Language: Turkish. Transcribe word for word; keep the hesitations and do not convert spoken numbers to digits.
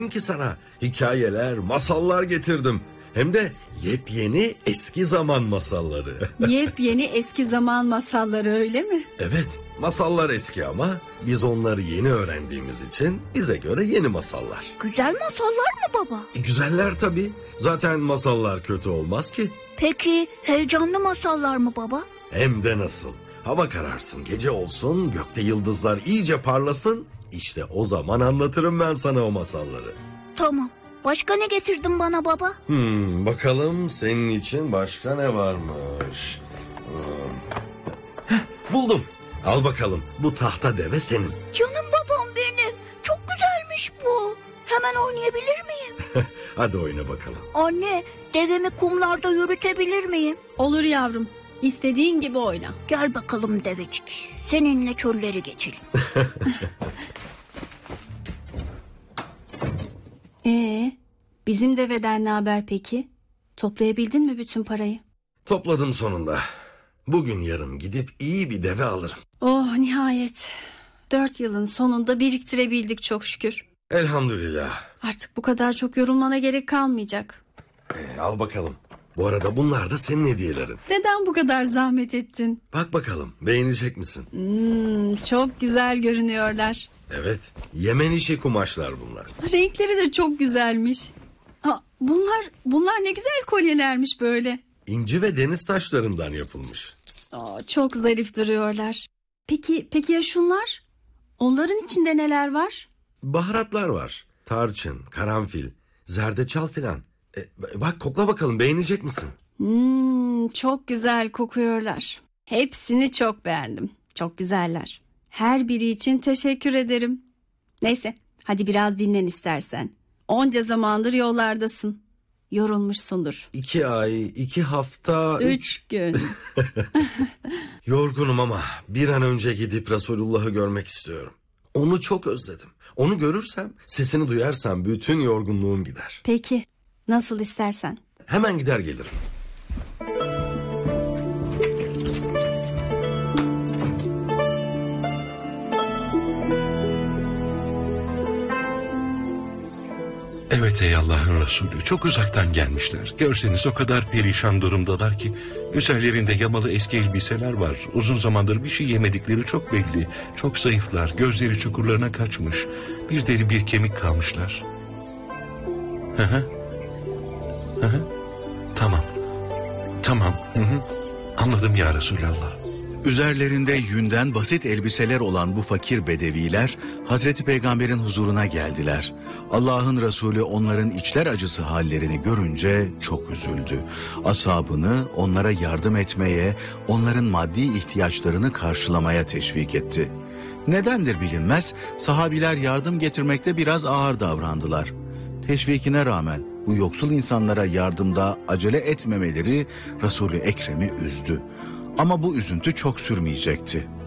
ki sana hikayeler, masallar getirdim. Hem de yepyeni eski zaman masalları. Yepyeni eski zaman masalları, öyle mi? Evet, masallar eski ama biz onları yeni öğrendiğimiz için bize göre yeni masallar. Güzel masallar mı baba? E, güzeller tabii. Zaten masallar kötü olmaz ki. Peki heyecanlı masallar mı baba? Hem de nasıl. Hava kararsın, gece olsun, gökte yıldızlar iyice parlasın. İşte o zaman anlatırım ben sana o masalları. Tamam. Başka ne getirdin bana baba? Hmm, bakalım senin için başka ne varmış? Hmm. Heh, buldum. Al bakalım, bu tahta deve senin. Canım babam benim. Çok güzelmiş bu. Hemen oynayabilir miyim? Hadi oyna bakalım. Anne, devemi kumlarda yürütebilir miyim? Olur yavrum. İstediğin gibi oyna. Gel bakalım devecik. Seninle çölleri geçelim. Ee, bizim deveden ne haber peki? Toplayabildin mi bütün parayı? Topladım sonunda. Bugün yarın gidip iyi bir deve alırım. Oh, nihayet. Dört yılın sonunda biriktirebildik çok şükür. Elhamdülillah. Artık bu kadar çok yorulmana gerek kalmayacak. Ee, al bakalım. Bu arada bunlar da senin hediyelerin. Neden bu kadar zahmet ettin? Bak bakalım, beğenecek misin? Hmm, çok güzel görünüyorlar. Evet, Yemen işi kumaşlar bunlar. Renkleri de çok güzelmiş. Ha, bunlar bunlar ne güzel kolyelermiş böyle. İnci ve deniz taşlarından yapılmış. Aa, çok zarif duruyorlar. Peki peki ya şunlar? Onların içinde neler var? Baharatlar var. Tarçın, karanfil, zerdeçal filan. E, bak kokla bakalım, beğenecek misin? Hmm, çok güzel kokuyorlar. Hepsini çok beğendim. Çok güzeller. Her biri için teşekkür ederim. Neyse, hadi biraz dinlen istersen. Onca zamandır yollardasın. Yorulmuşsundur. İki ay, iki hafta... Üç, üç gün. Yorgunum ama bir an önce gidip Resulullah'ı görmek istiyorum. Onu çok özledim. Onu görürsem, sesini duyarsam bütün yorgunluğum gider. Peki, nasıl istersen. Hemen gider gelirim. Evet ey Allah'ın Resulü, çok uzaktan gelmişler. Görseniz o kadar perişan durumdalar ki üzerlerinde yamalı eski elbiseler var. Uzun zamandır bir şey yemedikleri çok belli. Çok zayıflar, gözleri çukurlarına kaçmış. Bir deri bir kemik kalmışlar. Hı hı. Hı hı. Tamam. Tamam. Hı hı. Anladım ya Resulallah. Üzerlerinde yünden basit elbiseler olan bu fakir bedeviler Hazreti Peygamber'in huzuruna geldiler. Allah'ın Resulü onların içler acısı hallerini görünce çok üzüldü. Ashabını onlara yardım etmeye, onların maddi ihtiyaçlarını karşılamaya teşvik etti. Nedendir bilinmez, sahabiler yardım getirmekte biraz ağır davrandılar. Teşvikine rağmen bu yoksul insanlara yardımda acele etmemeleri Resul-i Ekrem'i üzdü. Ama bu üzüntü çok sürmeyecekti.